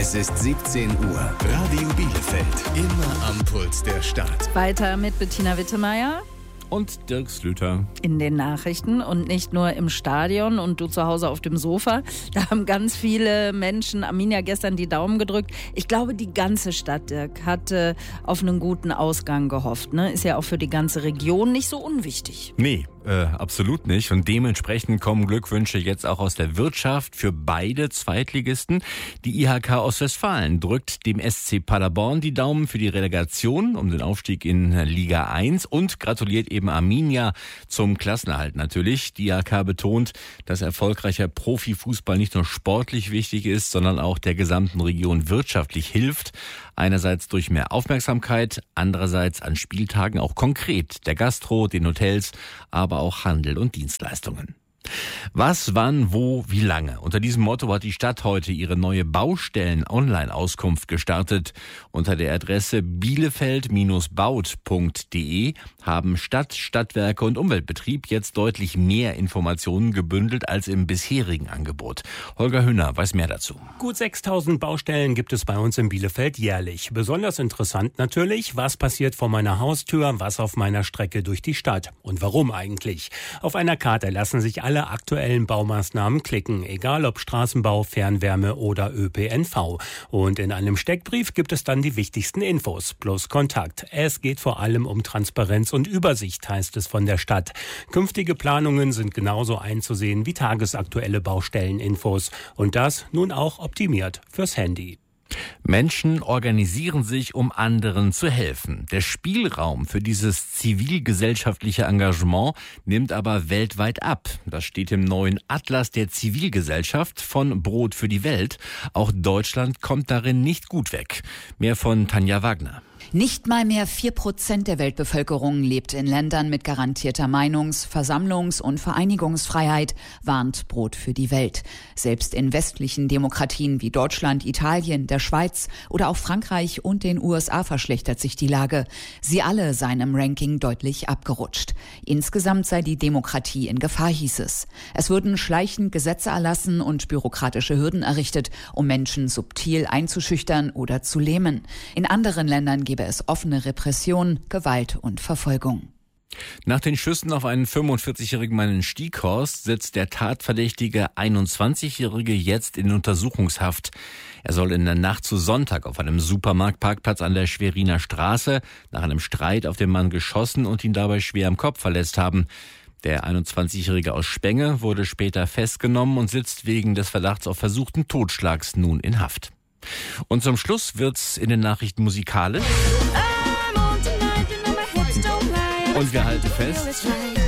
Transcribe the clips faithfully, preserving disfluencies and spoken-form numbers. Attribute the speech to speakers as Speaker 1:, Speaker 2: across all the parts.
Speaker 1: Es ist siebzehn Uhr. Radio Bielefeld. Immer am Puls der Stadt.
Speaker 2: Weiter mit Bettina Wittemeyer.
Speaker 3: Und Dirk Slüter.
Speaker 2: In den Nachrichten und nicht nur im Stadion und du zu Hause auf dem Sofa. Da haben ganz viele Menschen Arminia gestern die Daumen gedrückt. Ich glaube, die ganze Stadt, Dirk, hat äh, auf einen guten Ausgang gehofft. Ne? Ist ja auch für die ganze Region nicht so unwichtig.
Speaker 3: Nee, äh, absolut nicht. Und dementsprechend kommen Glückwünsche jetzt auch aus der Wirtschaft für beide Zweitligisten. Die I H K Ostwestfalen drückt dem S C Paderborn die Daumen für die Relegation um den Aufstieg in Liga eins und gratuliert eben Arminia zum Klassenerhalt natürlich. Die I H K betont, dass erfolgreicher Profifußball nicht nur sportlich wichtig ist, sondern auch der gesamten Region wirtschaftlich hilft. Einerseits durch mehr Aufmerksamkeit, andererseits an Spieltagen auch konkret der Gastro, den Hotels, aber auch Handel und Dienstleistungen. Was, wann, wo, wie lange? Unter diesem Motto hat die Stadt heute ihre neue Baustellen-Online-Auskunft gestartet. Unter der Adresse bielefeld baut punkt de haben Stadt, Stadtwerke und Umweltbetrieb jetzt deutlich mehr Informationen gebündelt als im bisherigen Angebot. Holger Hühner weiß mehr dazu.
Speaker 4: Gut sechstausend Baustellen gibt es bei uns in Bielefeld jährlich. Besonders interessant natürlich, was passiert vor meiner Haustür, was auf meiner Strecke durch die Stadt. Und warum eigentlich? Auf einer Karte lassen sich alle Alle aktuellen Baumaßnahmen klicken, egal ob Straßenbau, Fernwärme oder Ö P N V. Und in einem Steckbrief gibt es dann die wichtigsten Infos plus Kontakt. Es geht vor allem um Transparenz und Übersicht, heißt es von der Stadt. Künftige Planungen sind genauso einzusehen wie tagesaktuelle Baustelleninfos. Und das nun auch optimiert fürs Handy.
Speaker 3: Menschen organisieren sich, um anderen zu helfen. Der Spielraum für dieses zivilgesellschaftliche Engagement nimmt aber weltweit ab. Das steht im neuen Atlas der Zivilgesellschaft von Brot für die Welt. Auch Deutschland kommt darin nicht gut weg. Mehr von Tanja Wagner.
Speaker 5: Nicht mal mehr vier Prozent der Weltbevölkerung lebt in Ländern mit garantierter Meinungs-, Versammlungs- und Vereinigungsfreiheit, warnt Brot für die Welt. Selbst in westlichen Demokratien wie Deutschland, Italien, der Schweiz oder auch Frankreich und den U S A verschlechtert sich die Lage. Sie alle seien im Ranking deutlich abgerutscht. Insgesamt sei die Demokratie in Gefahr, hieß es. Es würden schleichend Gesetze erlassen und bürokratische Hürden errichtet, um Menschen subtil einzuschüchtern oder zu lähmen. In anderen Ländern gebe es offene Repression, Gewalt und Verfolgung.
Speaker 3: Nach den Schüssen auf einen fünfundvierzigjährigen Mann in Stieghorst sitzt der tatverdächtige einundzwanzigjährige jetzt in Untersuchungshaft. Er soll in der Nacht zu Sonntag auf einem Supermarktparkplatz an der Schweriner Straße nach einem Streit auf den Mann geschossen und ihn dabei schwer am Kopf verletzt haben. Der einundzwanzigjährige aus Spenge wurde später festgenommen und sitzt wegen des Verdachts auf versuchten Totschlags nun in Haft. Und zum Schluss wird's in den Nachrichten musikalisch. Und wir halten fest,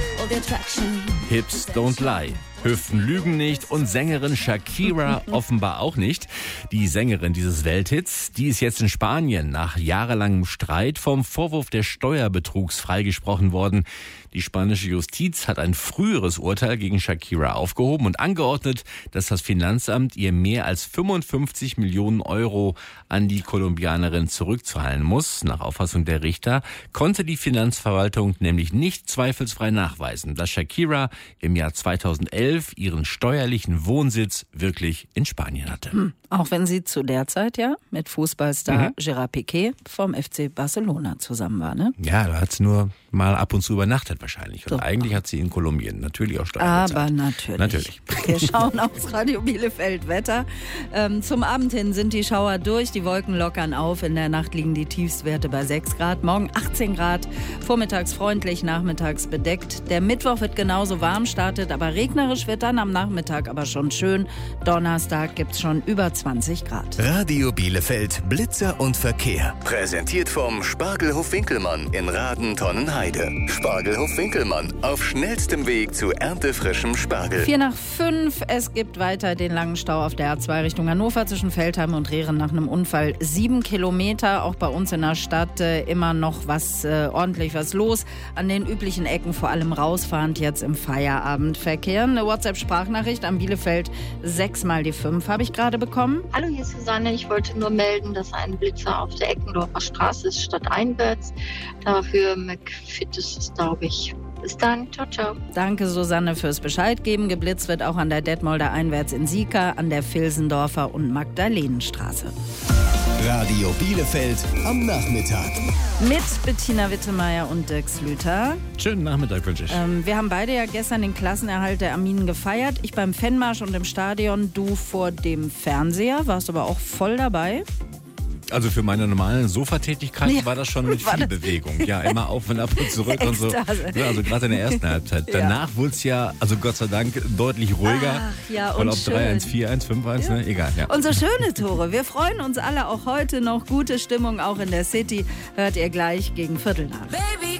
Speaker 3: Hips don't lie. Hüften lügen nicht und Sängerin Shakira offenbar auch nicht. Die Sängerin dieses Welthits, die ist jetzt in Spanien nach jahrelangem Streit vom Vorwurf des Steuerbetrugs freigesprochen worden. Die spanische Justiz hat ein früheres Urteil gegen Shakira aufgehoben und angeordnet, dass das Finanzamt ihr mehr als fünfundfünfzig Millionen Euro an die Kolumbianerin zurückzahlen muss. Nach Auffassung der Richter konnte die Finanzverwaltung nämlich nicht zweifelsfrei nachweisen, dass Shakira im Jahr zweitausendelf ihren steuerlichen Wohnsitz wirklich in Spanien hatte.
Speaker 2: Hm. Auch wenn sie zu der Zeit ja mit Fußballstar mhm. Gerard Piqué vom F C Barcelona zusammen war, ne?
Speaker 3: Ja, da hat sie nur mal ab und zu übernachtet wahrscheinlich. Und so. Eigentlich hat sie in Kolumbien natürlich auch Steuern bezahlt.
Speaker 2: Aber natürlich.
Speaker 3: Natürlich.
Speaker 2: Wir schauen aufs Radio Bielefeld Wetter. Ähm, zum Abend hin sind die Schauer durch, die Wolken lockern auf. In der Nacht liegen die Tiefstwerte bei sechs Grad. Morgen achtzehn Grad, vormittags freundlich, nachmittags bedeckt. Der Mittwoch wird genauso warm, startet aber regnerisch, wird dann am Nachmittag aber schon schön. Donnerstag gibt's schon über zwanzig Grad.
Speaker 1: Radio Bielefeld, Blitzer und Verkehr. Präsentiert vom Spargelhof Winkelmann in Raden-Tonnenheide. Spargelhof Winkelmann, auf schnellstem Weg zu erntefrischem Spargel.
Speaker 2: Vier nach fünf, es gibt weiter den langen Stau auf der A zwei Richtung Hannover zwischen Feldheim und Rehren nach einem Unfall. Sieben Kilometer, auch bei uns in der Stadt äh, immer noch was, äh, ordentlich was los. An den üblichen Ecken, vor allem rausfahrend jetzt im Feierabendverkehr. Eine WhatsApp-Sprachnachricht an Bielefeld sechs mal die fünf habe ich gerade bekommen.
Speaker 6: Hallo, hier ist Susanne. Ich wollte nur melden, dass ein Blitzer auf der Eckendorfer Straße ist, statt einwärts. Dafür McFit ist es, glaube ich. Bis dann. Ciao, ciao.
Speaker 2: Danke, Susanne, fürs Bescheid geben. Geblitzt wird auch an der Detmolder einwärts in Sieka, an der Vilsendorfer und Magdalenenstraße.
Speaker 1: Radio Bielefeld am Nachmittag.
Speaker 2: Mit Bettina Wittemeyer und Dirk Slüter.
Speaker 3: Schönen Nachmittag wünsche ich.
Speaker 2: Ähm, wir haben beide ja gestern den Klassenerhalt der Arminen gefeiert. Ich beim Fanmarsch und im Stadion, du vor dem Fernseher. Warst aber auch voll dabei.
Speaker 3: Also für meine normalen Sofatätigkeiten
Speaker 2: Ja,
Speaker 3: war das schon mit
Speaker 2: war
Speaker 3: viel
Speaker 2: das-
Speaker 3: Bewegung. Ja, immer auf und ab und zurück und so.
Speaker 2: Ekstase.
Speaker 3: Ja, also gerade in der ersten Halbzeit.
Speaker 2: Ja.
Speaker 3: Danach wurde es ja, also Gott sei Dank, deutlich ruhiger.
Speaker 2: Ach, ja,
Speaker 3: Und
Speaker 2: und
Speaker 3: ob
Speaker 2: schön.
Speaker 3: drei eins, vier eins, fünf eins, ne? Egal. Ja.
Speaker 2: Und so schöne Tore. Wir freuen uns alle auch heute noch. Gute Stimmung auch in der City. Hört ihr gleich gegen Viertel nach.